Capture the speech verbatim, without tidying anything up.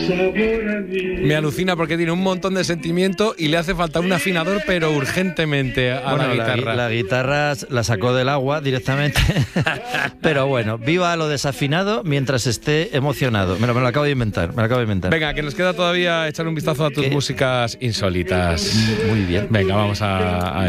Me alucina porque tiene un montón de sentimiento y le hace falta un afinador, pero urgentemente a bueno, la guitarra. La, la guitarra la sacó del agua directamente. Pero bueno, viva lo desafinado mientras esté emocionado. Me lo, me lo acabo de inventar, me lo acabo de inventar. Venga, que nos queda todavía echar un vistazo a tus ¿Qué? músicas insólitas. Muy bien. Venga, vamos a... a